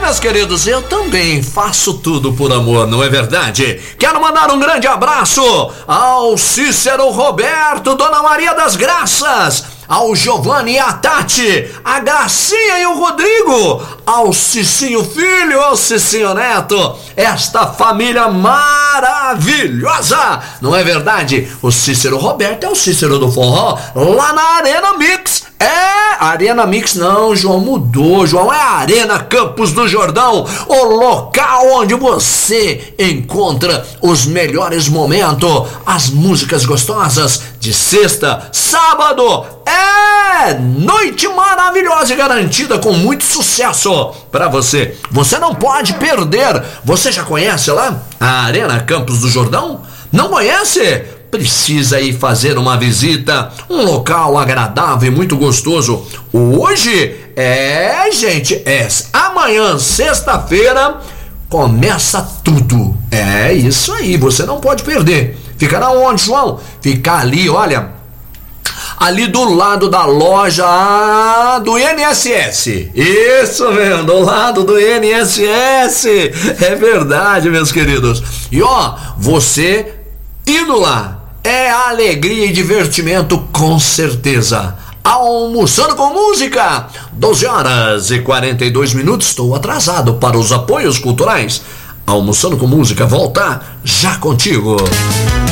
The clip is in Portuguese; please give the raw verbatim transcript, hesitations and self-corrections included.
meus queridos, eu também faço tudo por amor, não é verdade? Quero mandar um grande abraço ao Cícero Roberto, Dona Maria das Graças, ao Giovanni e a Tati, a Gracinha e o Rodrigo, ao Cicinho Filho, ao Cicinho Neto, esta família maravilhosa, não é verdade? O Cícero Roberto é o Cícero do Forró, lá na Arena Mix. É, Arena Mix não, João, mudou, João, é a Arena Campos do Jordão, o local onde você encontra os melhores momentos, as músicas gostosas de sexta, sábado, é noite maravilhosa e garantida com muito sucesso para você. Você não pode perder. Você já conhece lá a Arena Campos do Jordão? Não conhece? Precisa ir fazer uma visita, um local agradável e muito gostoso. Hoje é, gente, é amanhã, sexta-feira, começa tudo. É isso aí, você não pode perder. Ficará onde, João? Fica ali, olha, ali do lado da loja do I N S S. Isso mesmo, do lado do I N S S. É verdade, meus queridos. E ó, você indo lá, é alegria e divertimento com certeza. Almoçando com música, doze horas e quarenta e dois minutos. Estou atrasado para os apoios culturais. Almoçando com música, volta já contigo.